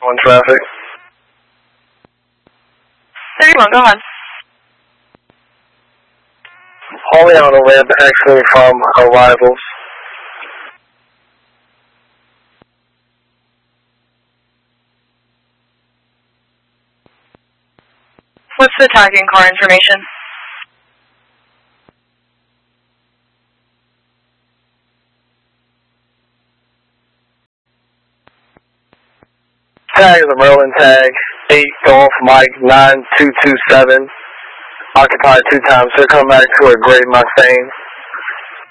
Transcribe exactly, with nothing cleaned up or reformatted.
on traffic. thirty-one, go on. Juliana Webb, actually from Arrivals. What's the tagging car information? Tag is a Merlin tag, eight Golf Mike nine two two seven, occupied two times, so come back to a gray Mustang.